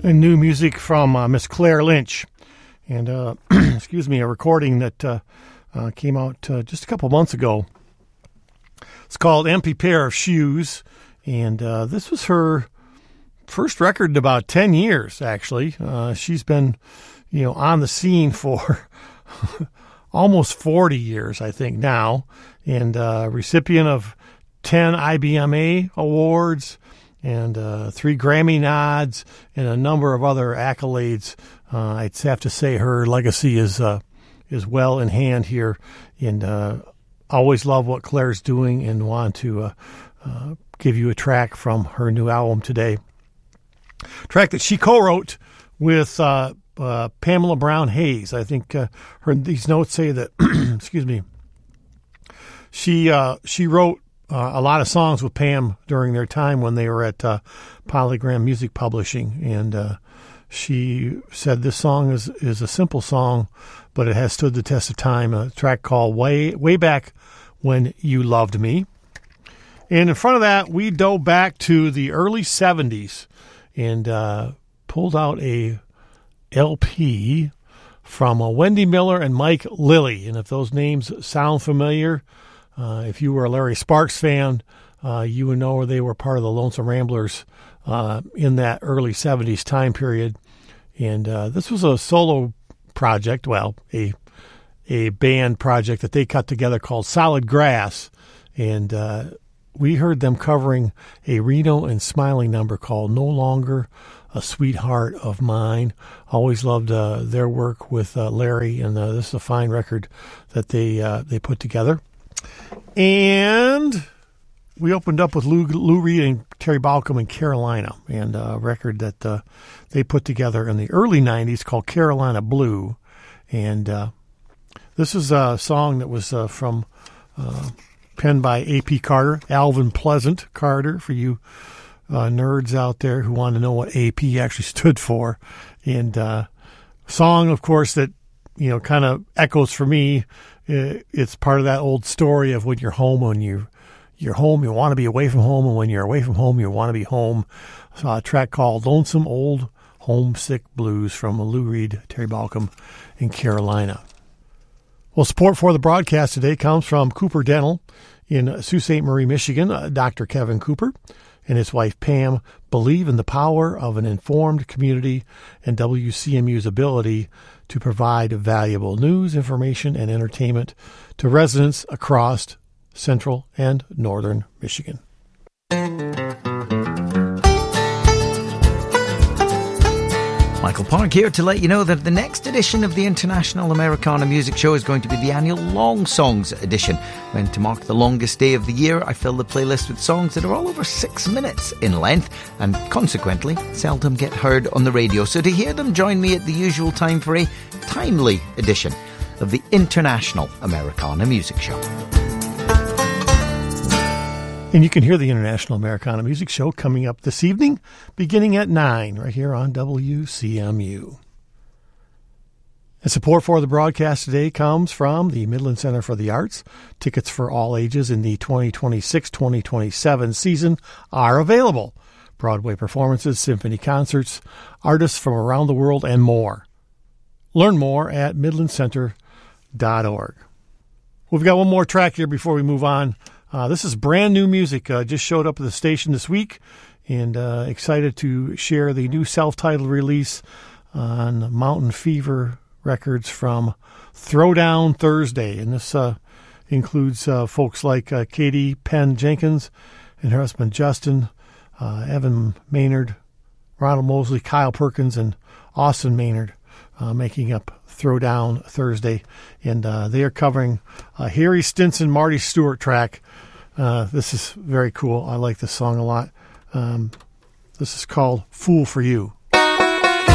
And new music from Miss Claire Lynch. And, excuse me, a recording that came out just a couple months ago. It's called Empty Pair of Shoes. And this was her first record in about 10 years, actually. She's been, on the scene for almost 40 years, I think, now. And recipient of 10 IBMA awards, and 3 Grammy nods, and a number of other accolades. I'd have to say her legacy is well in hand here, and always love what Claire's doing, and want to give you a track from her new album today. Track that she co-wrote with Pamela Brown Hayes. I think these notes say that, excuse me, she wrote a lot of songs with Pam during their time when they were at Polygram Music Publishing, and she said this song is a simple song, but it has stood the test of time. A track called Way Back When You Loved Me. And in front of that, we dove back to the early 70s and pulled out a LP from Wendy Miller and Mike Lilly. And if those names sound familiar, if you were a Larry Sparks fan, you would know they were part of the Lonesome Ramblers in that early 70s time period. And this was a solo project, well, a band project that they cut together called Solid Grass. And we heard them covering a Reno and Smiley number called No Longer a Sweetheart of Mine. Always loved their work with Larry, and this is a fine record that they put together. And we opened up with Lou Reed and Terry Balcom in Carolina, and a record that they put together in the early 90s called Carolina Blue. And this is a song that was from penned by A.P. Carter, Alvin Pleasant Carter, for you nerds out there who want to know what AP actually stood for. And song, of course, that kind of echoes for me. It's part of that old story of when you're home, when you're home, you want to be away from home, and when you're away from home, you want to be home. So a track called Lonesome Old Homesick Blues from Lou Reed, Terry Balcom in Carolina. Well, support for the broadcast today comes from Cooper Dental in Sault Ste. Marie, Michigan. Dr. Kevin Cooper and his wife Pam believe in the power of an informed community and WCMU's ability to provide valuable news, information, and entertainment to residents across central and northern Michigan. Michael Park here to let you know that the next edition of the International Americana Music Show is going to be the annual Long Songs edition, when to mark the longest day of the year, I fill the playlist with songs that are all over 6 minutes in length and consequently seldom get heard on the radio. So to hear them, join me at the usual time for a timely edition of the International Americana Music Show. And you can hear the International Americana Music Show coming up this evening, beginning at 9, right here on WCMU. And support for the broadcast today comes from the Midland Center for the Arts. Tickets for all ages in the 2026-2027 season are available. Broadway performances, symphony concerts, artists from around the world, and more. Learn more at midlandcenter.org. We've got one more track here before we move on. This is brand new music. Just showed up at the station this week, and excited to share the new self-titled release on Mountain Fever Records from Throwdown Thursday. And this includes folks like Katie Penn Jenkins and her husband Justin, Evan Maynard, Ronald Mosley, Kyle Perkins, and Austin Maynard, making up Throwdown Thursday. And they are covering a Harry Stinson, Marty Stewart track. This is very cool. I like this song a lot. This is called Fool for You.